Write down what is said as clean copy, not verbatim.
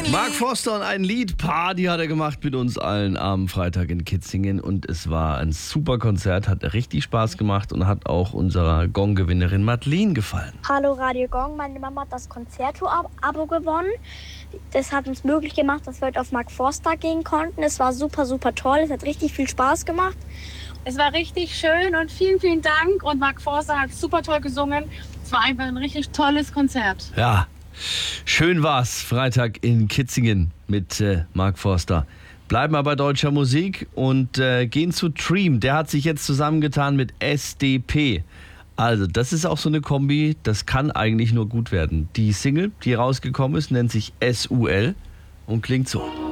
Mark Forster und ein Lied, Party hat er gemacht mit uns allen am Freitag in Kitzingen und es war ein super Konzert, hat richtig Spaß gemacht und hat auch unserer Gong-Gewinnerin Madeleine gefallen. Hallo Radio Gong, meine Mama hat das Konzerto-Abo gewonnen. Das hat uns möglich gemacht, dass wir heute auf Mark Forster gehen konnten. Es war super, super toll, es hat richtig viel Spaß gemacht. Es war richtig schön und vielen, vielen Dank und Mark Forster hat super toll gesungen. Es war einfach ein richtig tolles Konzert. Ja, schön war's, Freitag in Kitzingen mit Mark Forster. Bleiben aber bei deutscher Musik und gehen zu Dream. Der hat sich jetzt zusammengetan mit SDP. Also, das ist auch so eine Kombi, das kann eigentlich nur gut werden. Die Single, die rausgekommen ist, nennt sich SUL und klingt so.